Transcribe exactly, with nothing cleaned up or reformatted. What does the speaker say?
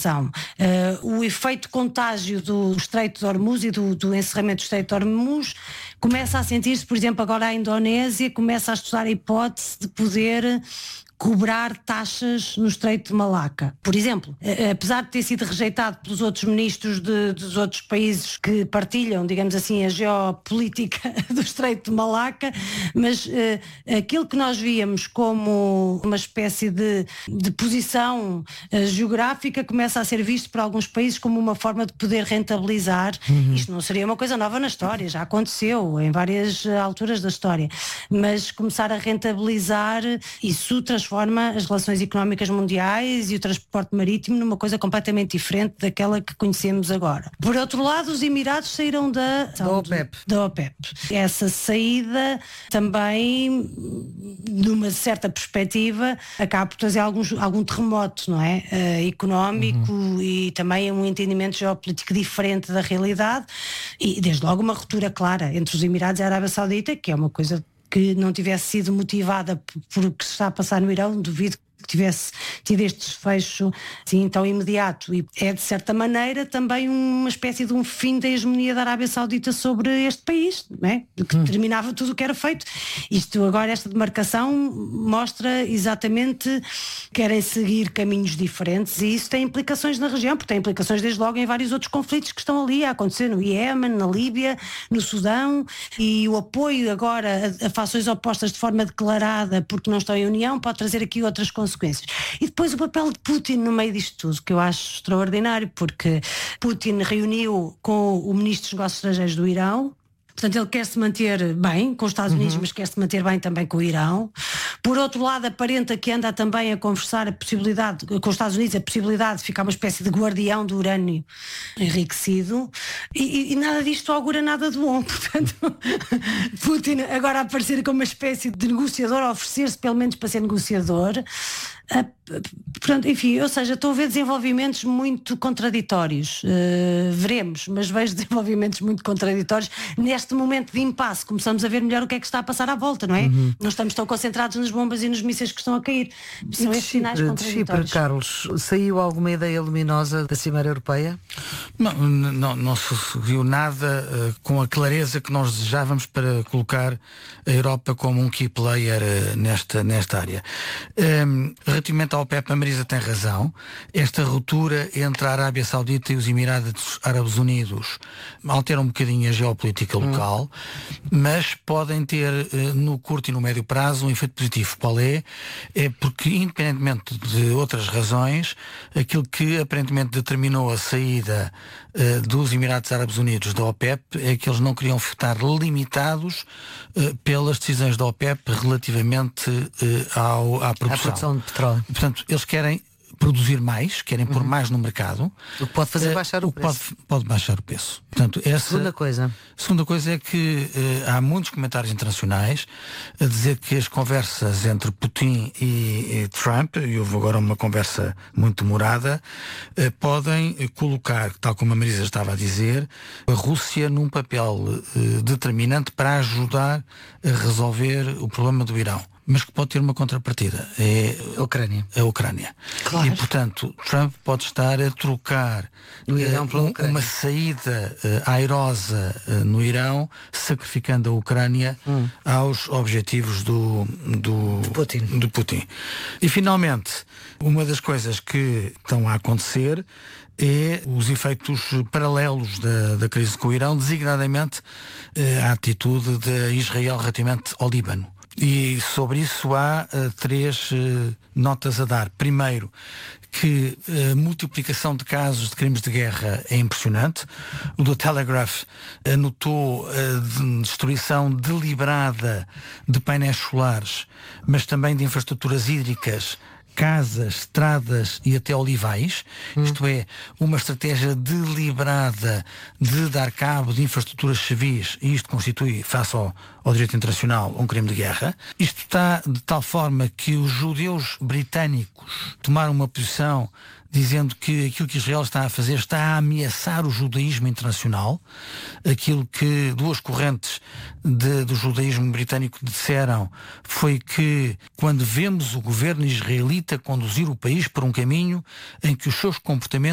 situação. Uh, o efeito contágio do Estreito de Hormuz e do, do encerramento do Estreito de Hormuz começa a sentir-se, por exemplo, agora a Indonésia começa a estudar a hipótese de poder cobrar taxas no Estreito de Malaca. Por exemplo, apesar de ter sido rejeitado pelos outros ministros de, dos outros países que partilham, digamos assim, a geopolítica do Estreito de Malaca, mas uh, aquilo que nós víamos como uma espécie de, de posição uh, geográfica começa a ser visto por alguns países como uma forma de poder rentabilizar. Uhum. Isto não seria uma coisa nova na história, já aconteceu em várias alturas da história, mas começar a rentabilizar isso transforma as relações económicas mundiais e o transporte marítimo numa coisa completamente diferente daquela que conhecemos agora. Por outro lado, os Emirados saíram da, da OPEP. Da OPEP. Essa saída também, numa certa perspectiva, acaba por trazer alguns, algum terremoto, não é? Uh, económico uhum. e também um entendimento geopolítico diferente da realidade e, desde logo, uma ruptura clara entre os Emirados e a Arábia Saudita, que é uma coisa que não tivesse sido motivada por o que se está a passar no Irão, duvido que tivesse tido este desfecho assim, tão imediato. E é, de certa maneira, também uma espécie de um fim da hegemonia da Arábia Saudita sobre este país, não é? Que terminava tudo o que era feito. Isto agora, esta demarcação mostra exatamente que querem seguir caminhos diferentes e isso tem implicações na região, porque tem implicações desde logo em vários outros conflitos que estão ali a acontecer no Iémen, na Líbia, no Sudão, e o apoio agora a, a fações opostas de forma declarada porque não estão em união pode trazer aqui outras consequências. E depois o papel de Putin no meio disto tudo, que eu acho extraordinário, porque Putin reuniu com o ministro dos Negócios Estrangeiros do Irão. Portanto, ele quer se manter bem com os Estados Unidos, uhum. mas quer se manter bem também com o Irão. Por outro lado, aparenta que anda também a conversar a possibilidade, com os Estados Unidos, a possibilidade de ficar uma espécie de guardião do urânio enriquecido. E, e nada disto augura nada de bom. Portanto, Putin agora a aparecer como uma espécie de negociador, a oferecer-se pelo menos para ser negociador. Uh, portanto, enfim, ou seja, estou a ver desenvolvimentos muito contraditórios. Uh, veremos, mas vejo desenvolvimentos muito contraditórios neste momento de impasse. Começamos a ver melhor o que é que está a passar à volta, não é? Uhum. Não estamos tão concentrados nas bombas e nos mísseis que estão a cair. São estes sinais contraditórios. Chipre, Carlos, saiu alguma ideia luminosa da Cimeira Europeia? Não, não, não se viu nada uh, com a clareza que nós desejávamos para colocar a Europa como um key player uh, nesta, nesta área. Um, Relativamente à OPEP, a Marisa tem razão. Esta ruptura entre a Arábia Saudita e os Emirados Árabes Unidos altera um bocadinho a geopolítica local, hum. mas podem ter no curto e no médio prazo um efeito positivo. Qual é? É porque, independentemente de outras razões, aquilo que aparentemente determinou a saída uh, dos Emirados Árabes Unidos da OPEP é que eles não queriam ficar limitados uh, pelas decisões da OPEP relativamente uh, ao, à produção. A produção de petróleo. Portanto, eles querem produzir mais, querem pôr uhum. mais no mercado. O que pode fazer uh, baixar o, o preço. Pode, pode baixar o preço. Portanto, essa, segunda coisa. Segunda coisa é que uh, há muitos comentários internacionais a dizer que as conversas entre Putin e, e Trump, e houve agora uma conversa muito demorada, uh, podem colocar, tal como a Marisa estava a dizer, a Rússia num papel uh, determinante para ajudar a resolver o problema do Irão. Mas que pode ter uma contrapartida, é a Ucrânia. A Ucrânia. Claro. E, portanto, Trump pode estar a trocar no Irão uh, um, uma saída uh, airosa uh, no Irão, sacrificando a Ucrânia hum. aos objetivos do, do, Putin. do Putin. E, finalmente, uma das coisas que estão a acontecer é os efeitos paralelos da, da crise com o Irão, designadamente uh, a atitude de Israel relativamente ao Líbano. E sobre isso há uh, três uh, notas a dar. Primeiro, que a uh, multiplicação de casos de crimes de guerra é impressionante. O do Telegraph anotou a uh, destruição deliberada de painéis solares, mas também de infraestruturas hídricas, casas, estradas e até olivais, hum. isto é, uma estratégia deliberada de dar cabo de infraestruturas civis, e isto constitui, face ao, ao direito internacional, um crime de guerra. Isto está de tal forma que os judeus britânicos tomaram uma posição dizendo que aquilo que Israel está a fazer está a ameaçar o judaísmo internacional. Aquilo que duas correntes de, do judaísmo britânico disseram foi que quando vemos o governo israelita conduzir o país por um caminho em que os seus comportamentos